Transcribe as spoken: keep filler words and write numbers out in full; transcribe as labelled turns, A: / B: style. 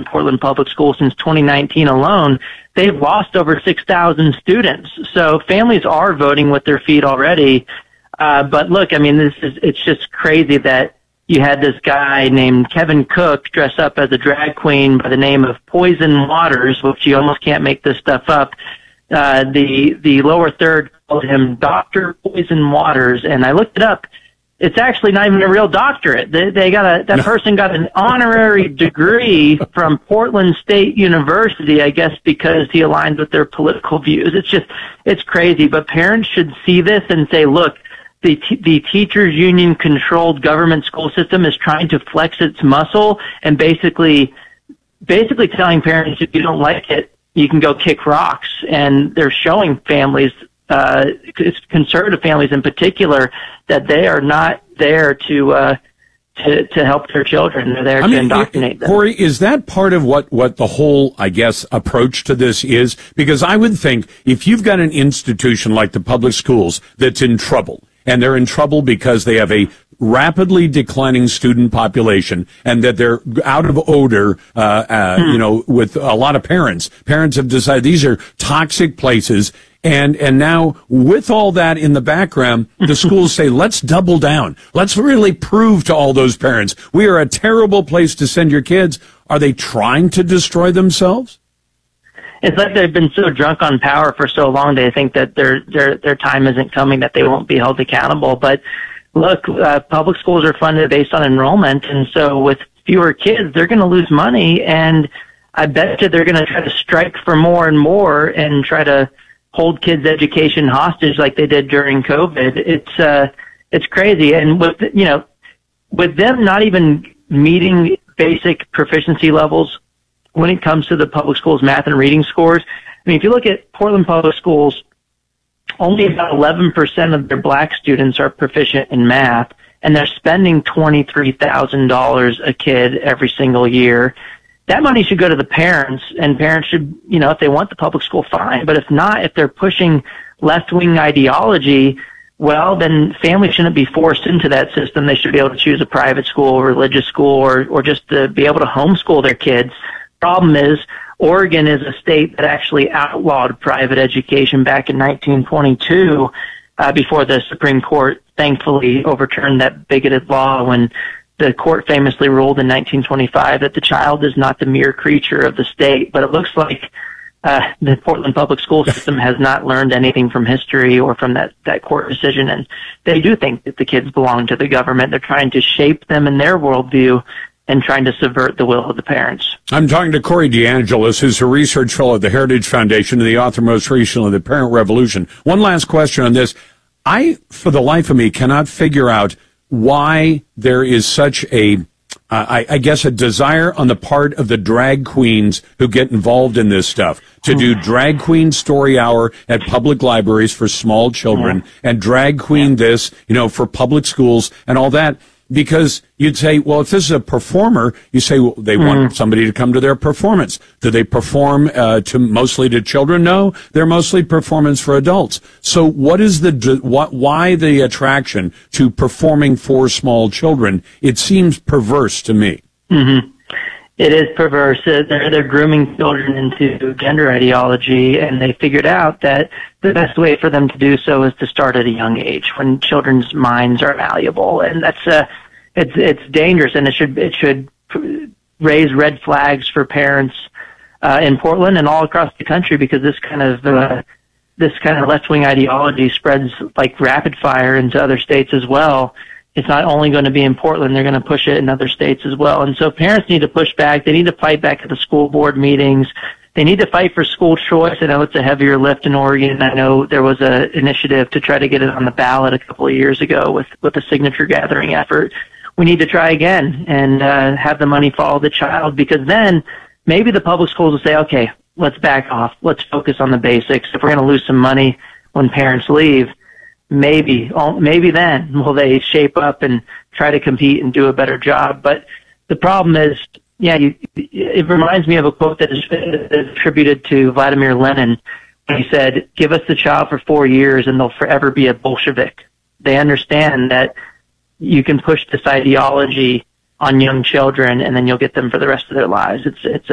A: in Portland Public Schools since twenty nineteen alone, they've lost over six thousand students. So families are voting with their feet already. Uh, but look, I mean, this is, it's just crazy that you had this guy named Kevin Cook dress up as a drag queen by the name of Poison Waters, which you almost can't make this stuff up. Uh, the, the lower third called him Doctor Poison Waters, and I looked it up. It's actually not even a real doctorate. They, they got a, that person got an honorary degree from Portland State University, I guess, because he aligns with their political views. It's just, it's crazy. But parents should see this and say, look, the, t- the teachers union controlled government school system is trying to flex its muscle and basically, basically telling parents, if you don't like it, you can go kick rocks. And they're showing families, uh, conservative families in particular, that they are not there to, uh, to, to help their children. They're there I to mean, indoctrinate them.
B: Corey, is that part of what, what the whole, I guess, approach to this is? Because I would think if you've got an institution like the public schools that's in trouble, and they're in trouble because they have a rapidly declining student population and that they're out of odor, uh, uh, hmm. you know, with a lot of parents. Parents have decided these are toxic places. And, and now with all that in the background, the schools say, let's double down. Let's really prove to all those parents we are a terrible place to send your kids. Are they trying to destroy themselves?
A: It's like they've been so drunk on power for so long, they think that their, their, their time isn't coming, that they won't be held accountable. But look, uh, public schools are funded based on enrollment, and so with fewer kids, they're going to lose money, and I bet you they're going to try to strike for more and more and try to hold kids' education hostage like they did during COVID. It's, uh, it's crazy. And with, you know, with them not even meeting basic proficiency levels when it comes to the public schools math and reading scores, I mean, if you look at Portland Public Schools, only about eleven percent of their black students are proficient in math, and they're spending twenty-three thousand dollars a kid every single year. That money should go to the parents, and parents should, you know, if they want the public school, fine. But if not, if they're pushing left-wing ideology, well, then families shouldn't be forced into that system. They should be able to choose a private school, a religious school, or, or just to be able to homeschool their kids. Problem is, Oregon is a state that actually outlawed private education back in nineteen twenty-two, uh, before the Supreme Court thankfully overturned that bigoted law when the court famously ruled in nineteen twenty-five that the child is not the mere creature of the state. But it looks like uh, the Portland public school system has not learned anything from history or from that, that court decision, and they do think that the kids belong to the government. They're trying to shape them in their worldview and trying to subvert the will of the parents.
B: I'm talking to Corey DeAngelis, who's a research fellow at the Heritage Foundation and the author most recently of The Parent Revolution. One last question on this. I, for the life of me, cannot figure out why there is such a, uh, I, I guess, a desire on the part of the drag queens who get involved in this stuff to do drag queen story hour at public libraries for small children and drag queen this, you know, for public schools and all that. Because you'd say, well, if this is a performer, you say, well, they mm. want somebody to come to their performance. Do they perform uh, to mostly to children? No, they're mostly performance for adults. So what is the, what, why the attraction to performing for small children? It seems perverse to me.
A: Mm-hmm. It is perverse. Uh, they're, they're grooming children into gender ideology, and they figured out that the best way for them to do so is to start at a young age when children's minds are malleable. And that's, uh, it's, it's dangerous, and it should, it should raise red flags for parents, uh, in Portland and all across the country, because this kind of, uh, this kind of left-wing ideology spreads like rapid fire into other states as well. It's not only going to be in Portland, they're going to push it in other states as well. And so parents need to push back. They need to fight back at the school board meetings. They need to fight for school choice. I know it's a heavier lift in Oregon. I know there was an initiative to try to get it on the ballot a couple of years ago with, with a signature gathering effort. We need to try again and uh, have the money follow the child, because then maybe the public schools will say, okay, let's back off. Let's focus on the basics. If we're going to lose some money when parents leave, maybe, oh, maybe then will they shape up and try to compete and do a better job. But the problem is, yeah, you, it reminds me of a quote that is, is attributed to Vladimir Lenin. He said, give us the child for four years and they'll forever be a Bolshevik. They understand that you can push this ideology on young children and then you'll get them for the rest of their lives. It's, it's